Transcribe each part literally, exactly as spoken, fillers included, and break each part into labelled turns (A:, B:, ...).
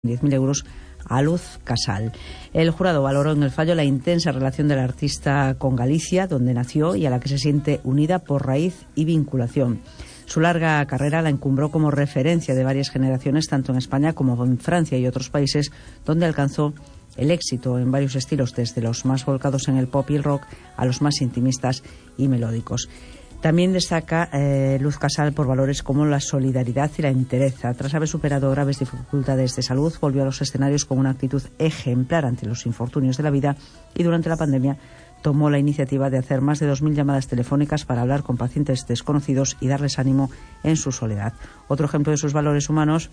A: diez mil euros a Luz Casal. El jurado valoró en el fallo la intensa relación del artista con Galicia, donde nació y a la que se siente unida por raíz y vinculación. Su larga carrera la encumbró como referencia de varias generaciones, tanto en España como en Francia y otros países, donde alcanzó el éxito en varios estilos, desde los más volcados en el pop y el rock a los más intimistas y melódicos. También destaca eh, Luz Casal por valores como la solidaridad y la entereza. Tras haber superado graves dificultades de salud, volvió a los escenarios con una actitud ejemplar ante los infortunios de la vida y durante la pandemia tomó la iniciativa de hacer más de dos mil llamadas telefónicas para hablar con pacientes desconocidos y darles ánimo en su soledad. Otro ejemplo de sus valores humanos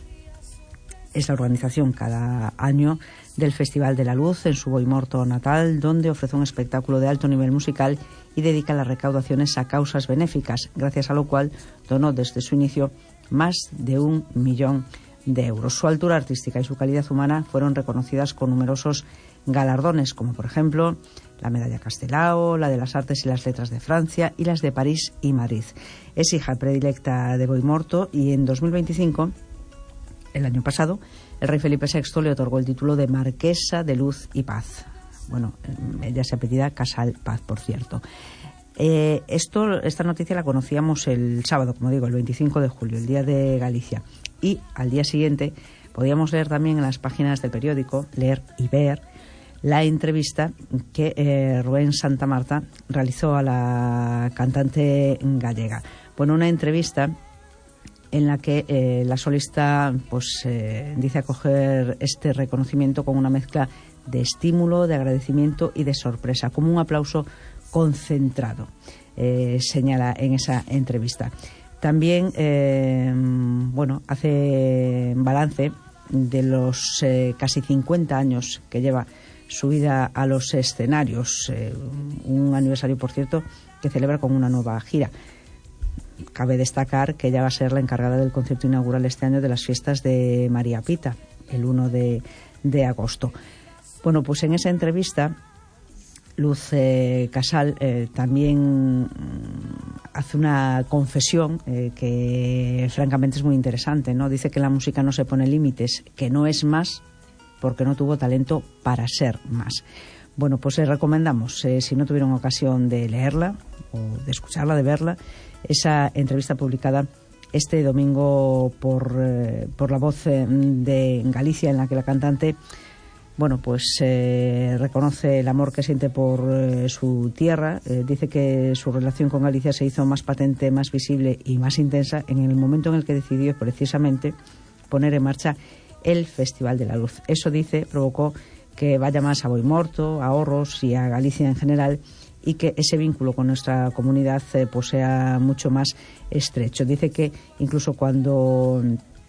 A: es la organización cada año del Festival de la Luz en su Boimorto natal, donde ofrece un espectáculo de alto nivel musical y dedica las recaudaciones a causas benéficas, gracias a lo cual donó desde su inicio más de un millón de euros. Su altura artística y su calidad humana fueron reconocidas con numerosos galardones, como por ejemplo la Medalla Castelao, la de las Artes y las Letras de Francia y las de París y Madrid. Es hija predilecta de Boimorto y en dos mil veinticinco, el año pasado, el rey Felipe sexto le otorgó el título de Marquesa de Luz y Paz. Bueno, ella se apellida Casal Paz, por cierto. Eh, esto, esta noticia la conocíamos el sábado, como digo, el veinticinco de julio, el Día de Galicia. Y al día siguiente podíamos leer también en las páginas del periódico, leer y ver, la entrevista que eh, Rubén Santamarta realizó a la cantante gallega. Bueno, una entrevista en la que eh, la solista pues eh, dice acoger este reconocimiento con una mezcla de estímulo, de agradecimiento y de sorpresa, como un aplauso concentrado, eh, señala en esa entrevista. También eh, bueno, hace balance de los eh, casi cincuenta años que lleva su vida a los escenarios, eh, un aniversario, por cierto, que celebra con una nueva gira. Cabe destacar que ella va a ser la encargada del concierto inaugural este año de las fiestas de María Pita, el uno de, de agosto. Bueno, pues en esa entrevista, Luz eh, Casal eh, también hace una confesión eh, que francamente es muy interesante, ¿no? Dice que la música no se pone límites, que no es más porque no tuvo talento para ser más. Bueno, pues les recomendamos, eh, si no tuvieron ocasión de leerla o de escucharla, de verla, esa entrevista publicada este domingo por, eh, por La Voz eh, de Galicia, en la que la cantante bueno, pues eh, reconoce el amor que siente por eh, su tierra. Eh, dice que su relación con Galicia se hizo más patente, más visible y más intensa en el momento en el que decidió precisamente poner en marcha el Festival de la Luz. Eso, dice, provocó que vaya más a Boimorto, a Orros y a Galicia en general, y que ese vínculo con nuestra comunidad eh, pues sea mucho más estrecho. Dice que incluso cuando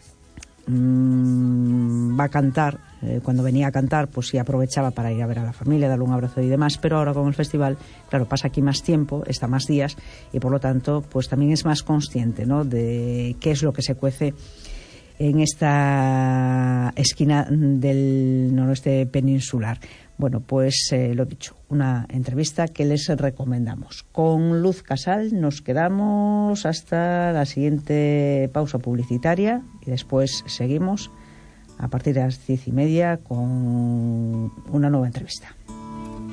A: mmm, va a cantar, eh, cuando venía a cantar, pues sí aprovechaba para ir a ver a la familia, darle un abrazo y demás, pero ahora con el festival, claro, pasa aquí más tiempo, está más días, y por lo tanto, pues también es más consciente, ¿no?, de qué es lo que se cuece en esta esquina del noroeste peninsular. Bueno, pues eh, lo dicho, una entrevista que les recomendamos. Con Luz Casal nos quedamos hasta la siguiente pausa publicitaria y después seguimos a partir de las diez y media con una nueva entrevista.